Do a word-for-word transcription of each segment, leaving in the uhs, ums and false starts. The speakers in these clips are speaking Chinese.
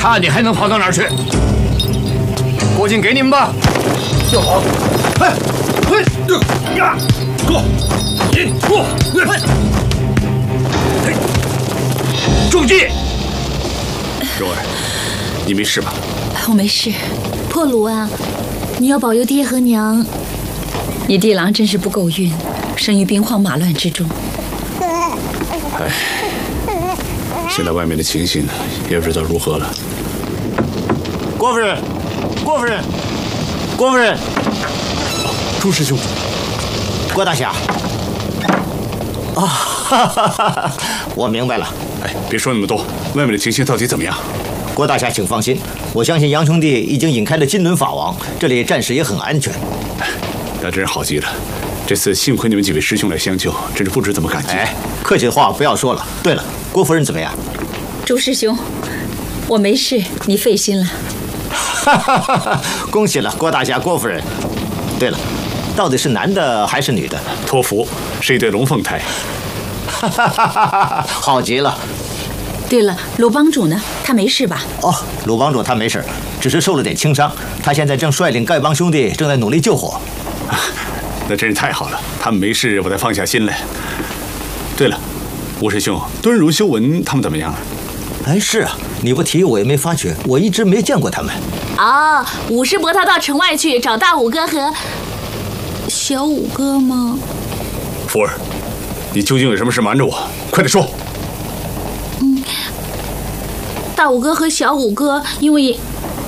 看你还能跑到哪儿去？郭靖给你们吧。 就好。嘿，嘿，呀，过，一过，嘿，嘿， 中计。 蓉儿，你没事吧？ 我没事。破炉啊，你要保佑爹和娘。你弟郎真是不够运，生于兵荒马乱之中。 哎，现在外面的情形也不知道如何了。 郭夫人，郭夫人，郭夫人， 朱师兄， 郭大侠。啊，哈哈哈！我明白了。 哎，别说那么多，外面的情形到底怎么样？ 郭大侠，请放心，我相信杨兄弟已经引开了金轮法王，这里暂时也很安全。 那真是好极了，这次幸亏你们几位师兄来相救，真是不知怎么感激。 哎，客气的话不要说了。对了，郭夫人怎么样？ 朱师兄，我没事，你费心了。 哈哈哈哈！恭喜了，郭大侠、郭夫人。对了，到底是男的还是女的？ 托福，是一对龙凤胎。 哈哈哈哈！好极了。 对了，鲁帮主呢？他没事吧？ 哦，鲁帮主他没事，只是受了点轻伤。他现在正率领丐帮兄弟正在努力救火。 那真是太好了，他们没事，我才放下心来。对了，吴师兄，敦如、修文他们怎么样？ 哎，是啊，你不提我也没发觉，我一直没见过他们。 哦，武师伯他到城外去找大五哥和小五哥吗？ 福儿，你究竟有什么事瞒着我？快点说。 嗯，大五哥和小五哥因为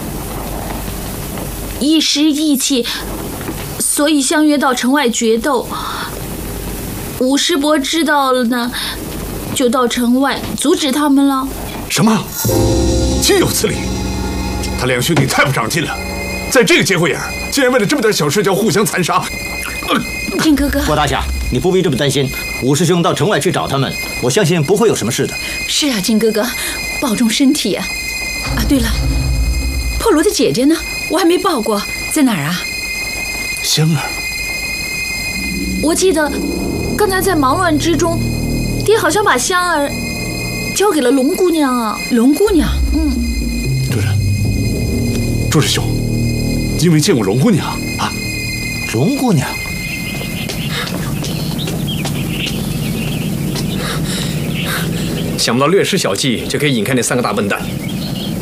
一时义气，所以相约到城外决斗。武师伯知道了呢，就到城外阻止他们了。 什么？岂有此理！他两兄弟太不长进了，在这个节骨眼儿，竟然为了这么点小事就要互相残杀。 靖哥哥， 郭大侠，你不必这么担心。武师兄到城外去找他们，我相信不会有什么事的。 是啊，靖哥哥，保重身体啊！啊，对了，破炉的姐姐呢？我还没抱过，在哪儿啊？ 香儿， 我记得刚才在忙乱之中，爹好像把香儿交给了龙姑娘啊。龙姑娘，嗯。 对了，朱师兄，你有没有见过龙姑娘啊？ 龙姑娘。 想不到略施小计就可以引开那三个大笨蛋。